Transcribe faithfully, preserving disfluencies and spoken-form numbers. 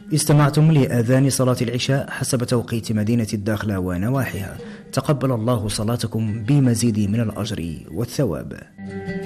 استمعتم لآذان صلاة العشاء حسب توقيت مدينة الداخلة ونواحيها. تقبل الله صلاتكم بمزيد من الأجر والثواب.